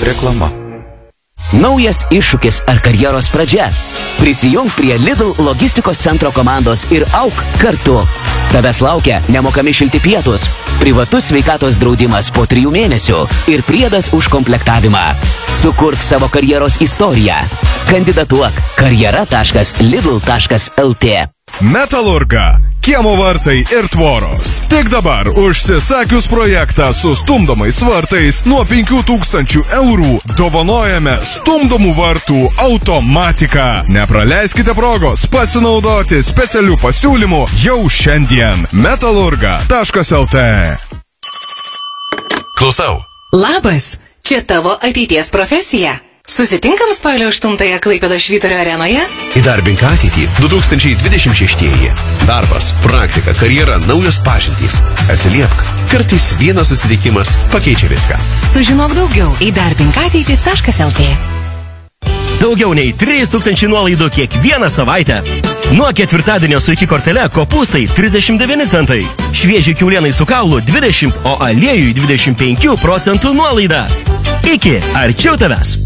Reklama. Naujas iššūkis ar karjeros pradžia. Prisijung prie Lidl logistikos centro komandos ir auk kartu. Tavęs laukia nemokami šilti pietus, privatus sveikatos draudimas po 3 mėnesių ir priedas už komplektavimą. Sukurk savo karjeros istoriją. Kandidatuok karjera.lidl.lt. Metalurga. Kiemo vartai ir tvoros. Tik dabar užsisakius projektą su stumdomais vartais nuo 5000 eurų dovanojame stumdomų vartų automatiką. Nepraleiskite progos pasinaudoti specialių pasiūlymų jau šiandien. Metalurga.lt. Klausau. Labas, čia tavo ateities profesija. Susitinkam spalio 8 Klaipėdos Švyturio arenoje? Įdarbink ateitį 2026. Darbas, praktika, karjera, naujos pažintys. Atsiliepk. Kartais vienas susitikimas pakeičia viską. Sužinok daugiau įdarbinkateitį.lt. Daugiau nei 3000 nuolaidų kiekvieną savaitę. Nuo ketvirtadienio su iki kortele kopūstai 39 centai. Švieži kiaulienai su kaulu 20, o aliejui 25% nuolaida. Iki arčiau tavęs.